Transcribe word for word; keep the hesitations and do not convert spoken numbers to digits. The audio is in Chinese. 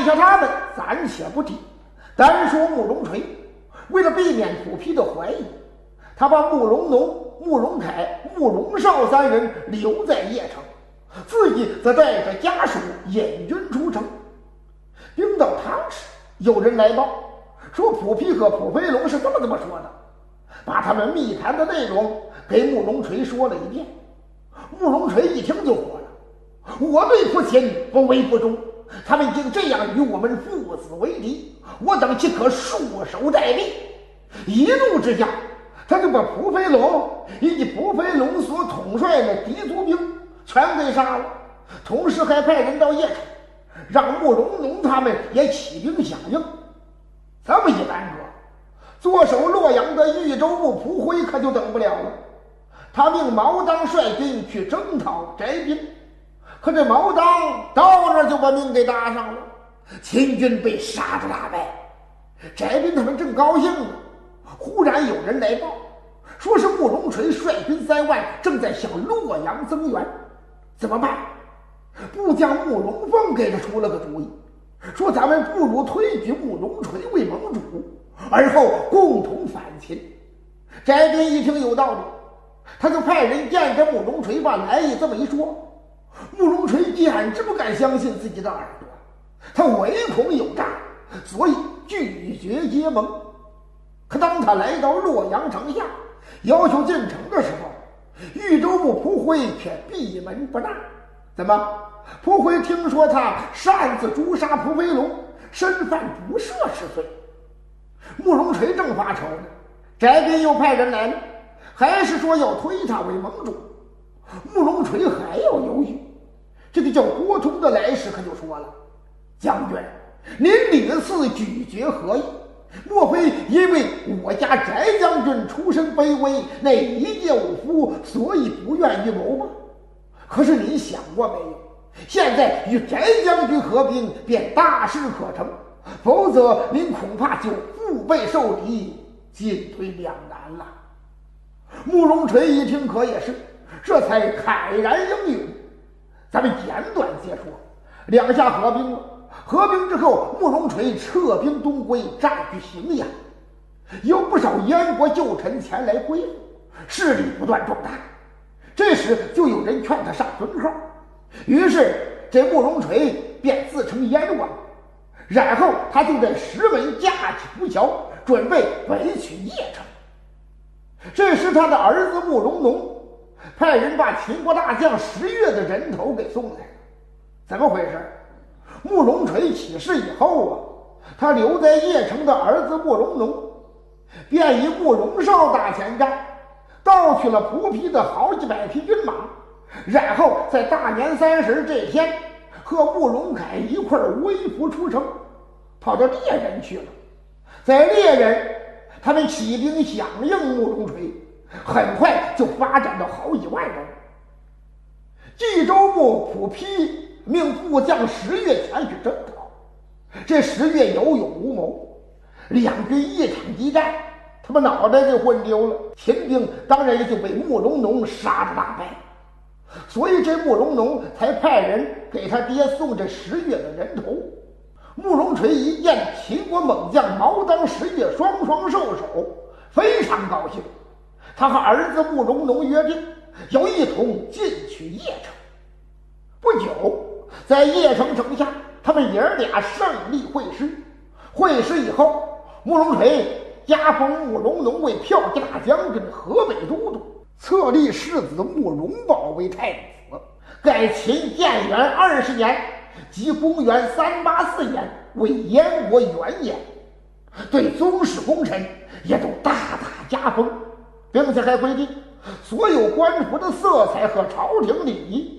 按下他们暂且不提，单说慕容垂，为了避免普批的怀疑，他把慕容农、慕容凯、慕容绍三人留在邺城，自己则带着家属引军出城。兵到堂时，有人来报说普批和普飞龙是这么这么说的，把他们密谈的内容给慕容垂说了一遍。慕容垂一听就火了，我对父亲不为不忠，他们竟这样与我们父子为敌，我等岂可束手待毙？一怒之下，他就把蒲飞龙以及蒲飞龙所统帅的敌族兵全给杀了，同时还派人到邺城，让慕容农他们也起兵响应。这么一耽搁，坐守洛阳的豫州牧蒲辉可就等不了了。他命毛当率军去征讨翟斌，可这毛当到那就把命给搭上了，秦军被杀得大败。翟斌他们正高兴呢，忽然有人来报，说是慕容垂率军三万正在向洛阳增援。怎么办？部将慕容凤给他出了个主意，说咱们不如推举慕容垂为盟主，而后共同反秦。翟斌一听有道理，他就派人见着慕容垂，把来意这么一说。慕容垂简直不敢相信自己的耳朵，他唯恐有诈，所以拒绝结盟。可当他来到洛阳城下，要求进城的时候，豫州牧蒲辉却闭门不纳。怎么？蒲辉听说他擅自诛杀蒲飞龙，身犯不赦之罪。慕容垂正发愁呢，翟斌又派人来了，还是说要推他为盟主。慕容垂还要犹豫，这个叫郭通的来使可就说了：“将军，您屡次拒绝何意？莫非因为我家翟将军出身卑微，那一介武夫，所以不愿预谋吗？可是您想过没有？现在与翟将军合兵，便大事可成，否则您恐怕就腹背受敌，进退两难了。”慕容垂一听，可也是，这才慨然应允。咱们简短接说，两下合兵了。合兵之后，慕容垂撤兵东归，占据荥阳，有不少燕国旧臣前来归附，势力不断壮大。这时就有人劝他上尊号，于是这慕容垂便自称燕王，然后他就在石门架起浮桥，准备北取邺城。这时他的儿子慕容农派人把秦国大将石越的人头给送来了。怎么回事？慕容垂起事以后啊，他留在邺城的儿子慕容农便以慕容绍打前站，盗取了蒲丕的好几百匹军马，然后在大年三十这天和慕容凯一块微服出城，跑到猎人去了。在猎人，他们起兵响应慕容垂，很快就发展到好几万人。冀州牧蒲丕命部将石越前去征讨，这石越有勇无谋，两军一场激战，他把脑袋给混丢了，秦兵当然也就被慕容农杀得大败。所以这慕容农才派人给他爹送这石越的人头。慕容垂一见秦国猛将毛当、石越双双受首，非常高兴。他和儿子慕容农约定要一同进取邺城。不久，在邺城城下，他们爷儿俩胜利会师。会师以后，慕容垂加封慕容农为骠骑大将军、河北都督，册立世子慕容宝为太子，改秦建元二十年，即公元三八四年为燕国元年，对宗室功臣也都大大加封，并且还规定所有官服的色彩和朝廷礼仪